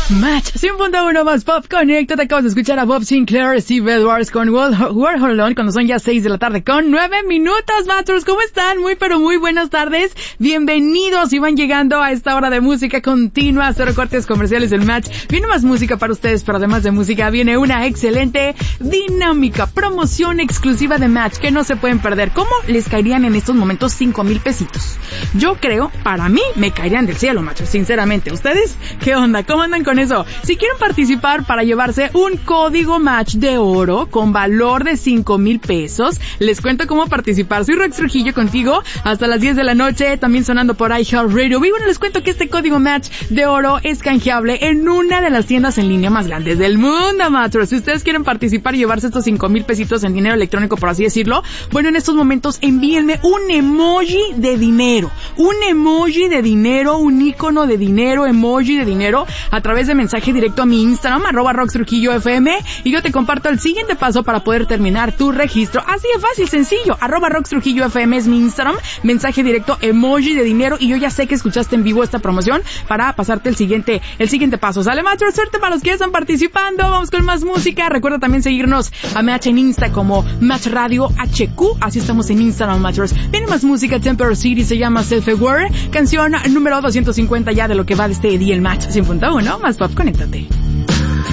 Match 100.1 más Pop Connect. Te acabas de escuchar a Bob Sinclair, Steve Edwards con World Hold On cuando son ya 6 de la tarde con 9 minutos. Masters, ¿cómo están? Muy pero muy buenas tardes. Bienvenidos y van llegando a esta hora de música continua, cero cortes comerciales del Match. Viene más música para ustedes, pero además de música viene una excelente dinámica, promoción exclusiva de Match que no se pueden perder. ¿Cómo les caerían en estos momentos 5,000 pesitos? Yo creo, para mí, me caerían del cielo, machos, sinceramente. ¿Ustedes qué onda? ¿Cómo andan con eso? Si quieren participar para llevarse un código Match de oro con valor de 5,000 pesos, les cuento cómo participar. Soy Rox Trujillo contigo hasta las 10 de la noche, también sonando por iHeartRadio. Y bueno, les cuento que este código Match de oro es canjeable en una de las tiendas en línea más grandes del mundo, matros. Si ustedes quieren participar y llevarse estos 5,000 pesitos en dinero electrónico, por así decirlo, bueno, en estos momentos envíenme un emoji de dinero, un icono de dinero, emoji de dinero, a través de mensaje directo a mi Instagram, @RoxTrujilloFM, y yo te comparto el siguiente paso para poder terminar tu registro. Así de fácil, sencillo, @RoxTrujilloFM es mi Instagram, mensaje directo, emoji de dinero, y yo ya sé que escuchaste en vivo esta promoción para pasarte el siguiente paso. ¿Sale, macho? Suerte para los que ya están participando. Vamos con más música. Recuerda también seguirnos a Match en Insta como Match Radio HQ, así estamos en Instagram, machos. Viene más música. Temper City se llama Self-Aware, canción número 250 ya de lo que va de este día el Match 100.1 más Pop, conéctate.